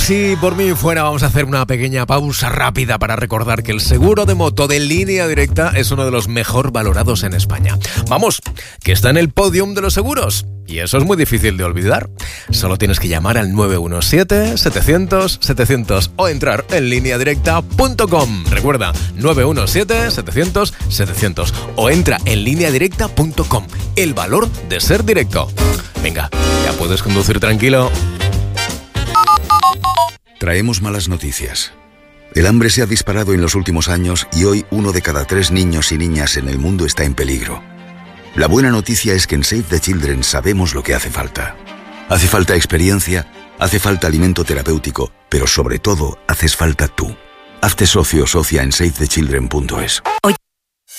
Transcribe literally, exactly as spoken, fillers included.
si por mí fuera, vamos a hacer una pequeña pausa rápida para recordar que el seguro de moto de Línea Directa es uno de los mejor valorados en España. Vamos, que está en el podium de los seguros. Y eso es muy difícil de olvidar. Solo tienes que llamar al nueve uno siete, setecientos, setecientos o entrar en línea directa punto com. Recuerda, nueve uno siete, setecientos, setecientos o entra en línea directa punto com. El valor de ser directo. Venga, ya puedes conducir tranquilo. Traemos malas noticias. El hambre se ha disparado en los últimos años y hoy uno de cada tres niños y niñas en el mundo está en peligro. La buena noticia es que en Save the Children sabemos lo que hace falta. Hace falta experiencia, hace falta alimento terapéutico, pero sobre todo haces falta tú. Hazte socio o socia en save the children punto es. Oye,